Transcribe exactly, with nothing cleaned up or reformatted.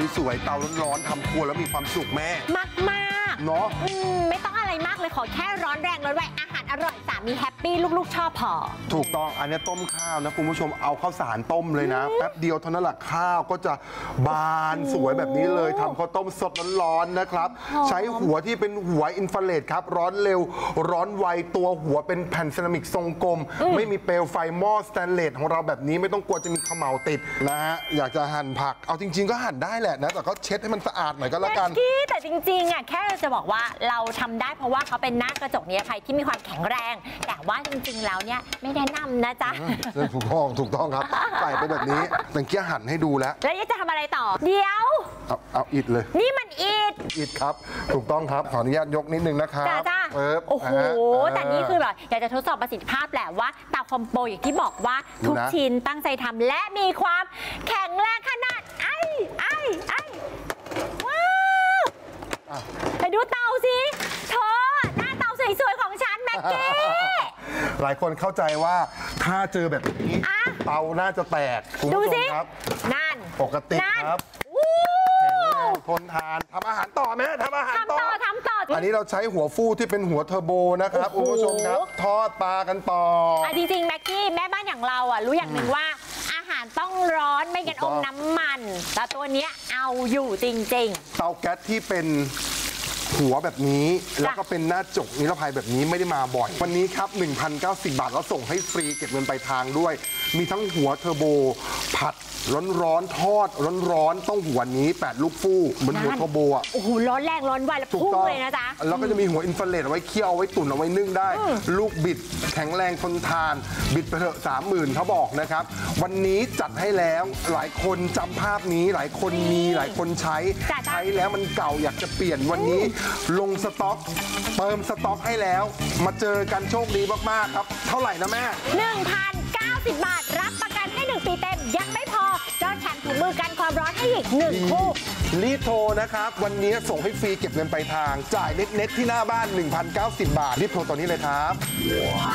สวยๆเตาร้อนๆทำครัวแล้วมีความสุขแม่มากมากเนาะไม่ต้องอะไรมากเลยขอแค่ร้อนแรงร้อนไวอาหารอร่อยสามีแฮปปี้ลูกๆชอบพอถูกต้องอันนี้ต้มข้าวนะคุณผู้ชมเอาข้าวสารต้มเลยนะแป๊บเดียวเท่านั้นแหละข้าวก็จะบานสวยแบบนี้เลยทำข้าวต้มสดร้อนๆนะครับใช้หัวที่เป็นหัวอินฟราเรดครับร้อนเร็วร้อนไวตัวหัวเป็นแผ่นเซรามิกทรงกลมไม่มีเปลวไฟหม้อสแตนเลสของเราแบบนี้ไม่ต้องกลัวจะมีเขม่าติดนะฮะอยากจะหั่นผักเอาจริงๆก็หั่นได้แหละนะแต่ก็เช็ดให้มันสะอาดหน่อยก็แล้วกันแต่จริงๆอ่ะแค่จะบอกว่าเราทำได้เพราะว่าเขาเป็นหน้ากระจกนิรภัยที่มีความแข็งแรงแต่ว่าจริงๆแล้วเนี่ยไม่แนะนำนะจ๊ะถูกต้องถูกต้องครับใส่ไปแบบนี้แต่เกี้ยหั่นให้ดูแล้วแล้วจะทำอะไรต่อเดี๋ยวเอาเอาอิดเลยนี่มันอิดอิดครับถูกต้องครับขออนุญาตยกนิดนึงนะครับจ้าจ้าโอ้โหแต่นี่คือแบบอยากจะทดสอบประสิทธิภาพแหละว่าเตาคอมโบอย่างที่บอกว่าทุกชิ้นตั้งใจทำและมีความแข็งแรงขนาดไอ้ไอ้ไอ้ว้าวไปดูเตาสิเธอหน้าเตาสวยๆของฉันแม็กกี้หลายคนเข้าใจว่าถ้าเจอแบบนี้เตาน่าจะแตกคุณผู้ชมครับนั่นปกติครับทนทานทำอาหารต่อไหมทำอาหารต่อทำต่ออันนี้เราใช้หัวฟูที่เป็นหัวเทอร์โบนะครับคุณผู้ชมครับทอดปลากันต่อจริงๆแม็กกี้แม่บ้านอย่างเราอ่ะรู้อย่างหนึ่งว่าอาหารต้องร้อนไม่งั้นอมน้ำมันแต่ตัวเนี้ยเอาอยู่จริงๆเตาแก๊สที่เป็นหัวแบบนี้แล้วก็เป็นหน้าจกนิรภัยแบบนี้ไม่ได้มาบ่อยวันนี้ครับ หนึ่งพันเก้าสิบ บาทแล้วส่งให้ฟรีเก็บเงินปลายทางด้วยมีทั้งหัวเทอร์โบผัดร้อนๆทอดร้อนๆต้องหัวนี้แปดลูกฟูเหมือนหัวเทอร์โบอ่ะโอ้โหร้อนแรงร้อนไวแล้วพุ่งเลยนะจ๊ะแล้วก็จะมีหัวอินฟราเรดเอาไว้เคี่ยวเอาไว้ตุ๋นเอาไว้นึ่งได้ลูกบิดแข็งแรงทนทานบิดไปเถอะสามหมื่นเขาบอกนะครับวันนี้จัดให้แล้วหลายคนจำภาพนี้หลายคนมีหลายคนใช้ใช้แล้วมันเก่าอยากจะเปลี่ยนวันนี้ลงสต็อกเติมสต็อกให้แล้วมาเจอกันโชคดีมากๆครับเท่าไหร่นะแม่หนึ่งพันเก้าสิบ บาทรับประกันให้หนึ่งปีเต็มยังไม่พอจอแถมถุงมือกันความร้อนให้อีกหนึ่งคู่รีบโทรนะครับวันนี้ส่งให้ฟรีเก็บเงินปลายทางจ่ายเน็ตๆที่หน้าบ้าน หนึ่งพันเก้าสิบ บาทรีบโทรตอนนี้เลยครับ